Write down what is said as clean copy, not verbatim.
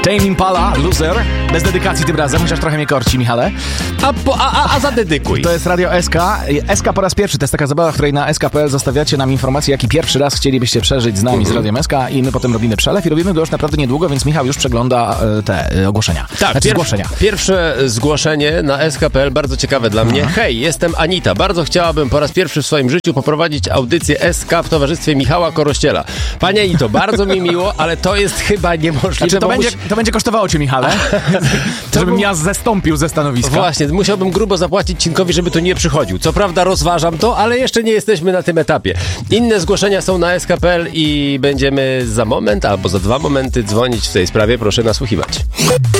Tame Impala, Loser, bez dedykacji tym razem, chociaż trochę mnie korci, Michale. A zadedykuj. To jest Radio SK. SK po raz pierwszy, to jest taka zabawa, w której na sk.pl zostawiacie nam informacje, jaki pierwszy raz chcielibyście przeżyć z nami, z Radiem SK, i my potem robimy przelew i robimy go już naprawdę niedługo, więc Michał już przegląda te ogłoszenia. Tak, zgłoszenia. Pierwsze zgłoszenie na sk.pl, bardzo ciekawe dla mnie. Hej, jestem Anita. Bardzo chciałabym po raz pierwszy w swoim życiu poprowadzić audycję SK w towarzystwie Michała Korościela. Panie Anito, bardzo mi miło, ale to jest chyba niemożliwe. Znaczy, to będzie kosztowało cię, Michale, żebym ja zastąpił ze stanowiska. Właśnie, musiałbym grubo zapłacić Cinkowi, żeby tu nie przychodził. Co prawda rozważam to, ale jeszcze nie jesteśmy na tym etapie. Inne zgłoszenia są na sk.pl i będziemy za moment albo za 2 momenty dzwonić w tej sprawie. Proszę nasłuchiwać.